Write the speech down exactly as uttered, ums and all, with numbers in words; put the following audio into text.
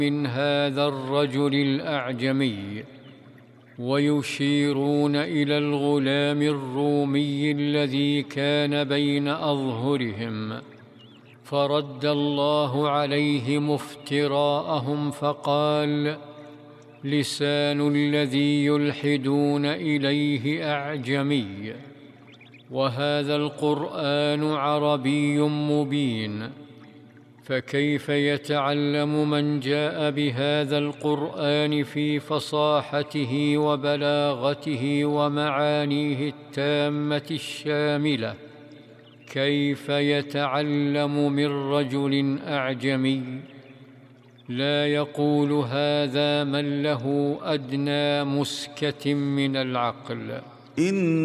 من هذا الرجل الأعجمي، ويشيرون إلى الغلام الرومي الذي كان بين أظهرهم، فرد الله عليهم افتراءهم فقال: لسان الذي يلحدون إليه أعجمي، وهذا القرآن عربي مبين، فكيف يتعلم من جاء بهذا القرآن في فصاحته وبلاغته ومعانيه التامة الشاملة، كيف يتعلم من رجل أعجمي لا يقول هذا من له أدنى مسكة من العقل؟